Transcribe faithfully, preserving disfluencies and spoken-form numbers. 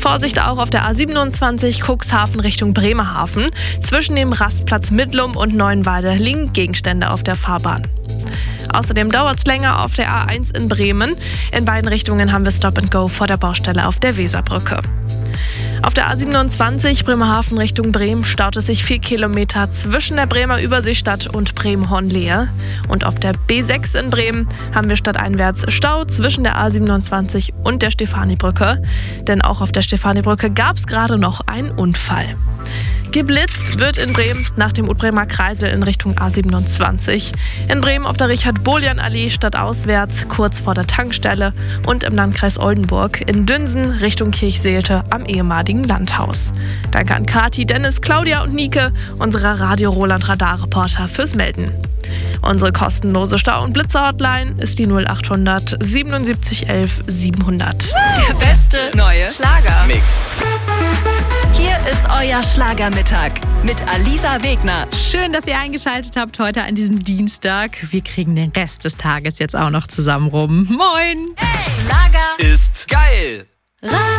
Vorsicht auch auf der A siebenundzwanzig Cuxhaven Richtung Bremerhaven. Zwischen dem Rastplatz Midlum und Neuenwalde liegen Gegenstände auf der Fahrbahn. Außerdem dauert es länger auf der A eins in Bremen. In beiden Richtungen haben wir Stop and Go vor der Baustelle auf der Weserbrücke. Auf der A siebenundzwanzig Bremerhaven Richtung Bremen staut es sich vier Kilometer zwischen der Bremer Überseestadt und Bremen-Hornlehe. Und auf der B sechs in Bremen haben wir stadteinwärts Stau zwischen der A siebenundzwanzig und der Stefanibrücke. Denn auch auf der Stefanibrücke gab es gerade noch einen Unfall. Geblitzt wird in Bremen nach dem Utbremer Kreisel in Richtung A siebenundzwanzig. In Bremen auf der Richard-Boljan-Allee stadtauswärts, kurz vor der Tankstelle, und im Landkreis Oldenburg in Dünsen Richtung Kirchseelte am ehemaligen Landhaus. Danke an Kati, Dennis, Claudia und Nike, unsere Radio Roland Radar-Reporter, fürs Melden. Unsere kostenlose Stau- und Blitzer-Hotline ist die null acht hundert siebenundsiebzig elf siebenhundert. Der beste neue Schlager-Mix. Hier ist euer Schlagermittag mit Alisa Wegner. Schön, dass ihr eingeschaltet habt heute an diesem Dienstag. Wir kriegen den Rest des Tages jetzt auch noch zusammen rum. Moin! Hey, Schlager Ist geil!